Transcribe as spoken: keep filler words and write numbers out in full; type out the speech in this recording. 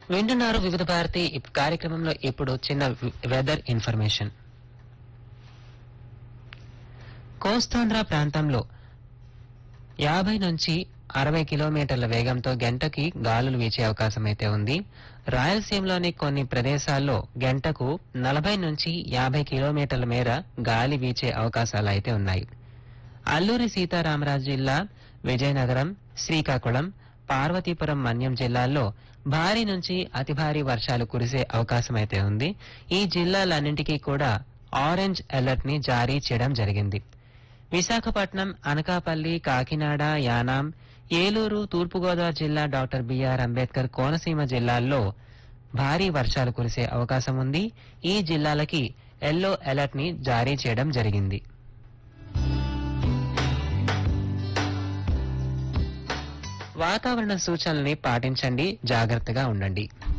వింటున్నారు వివిధ భారతి ఇప్ కార్యక్రమంలో ఇప్పుడు చిన్న వెదర్ ఇన్ఫర్మేషన్. కోస్తాంధ్ర ప్రాంతంలో యాభై నుంచి అరవై కిలోమీటర్ల వేగంతో గంటకి గాలులు వీచే అవకాశం అయితే ఉంది. రాయలసీమలోని కొన్ని ప్రదేశాల్లో గంటకు నలభై నుంచి యాభై కిలోమీటర్ల మేర గాలి వీచే అవకాశాలు అయితే ఉన్నాయి. అల్లూరి సీతారామరాజు జిల్లా, విజయనగరం, శ్రీకాకుళం, పార్వతీపురం, మన్యం జిల్లాల్లో భారీ నుంచి అతి భారీ వర్షాలు కురిసే అవకాశం అయితే ఉంది. ఈ జిల్లాలన్నింటికీ కూడా ఆరెంజ్ అలర్ట్ ని జారీ చేయడం జరిగింది. విశాఖపట్నం, అనకాపల్లి, కాకినాడ, యానాం, ఏలూరు, తూర్పుగోదావరి జిల్లా, డాక్టర్ బిఆర్ అంబేద్కర్ కోనసీమ జిల్లాల్లో భారీ వర్షాలు కురిసే అవకాశం ఉంది. ఈ జిల్లాలకి ఎల్లో అలర్ట్ ని జారీ చేయడం జరిగింది. వాతావరణ సూచనల్ని పాటించండి, జాగ్రత్తగా ఉండండి.